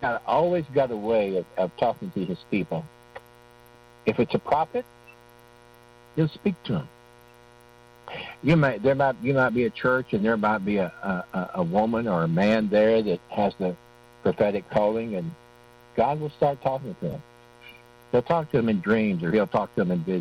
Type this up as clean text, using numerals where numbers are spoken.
always got a way of talking to his people. If it's a prophet, he'll speak to him. You might be a church, and there might be a woman or a man there that has the prophetic calling, and God will start talking to him. He'll talk to him in dreams, or he'll talk to him in visions.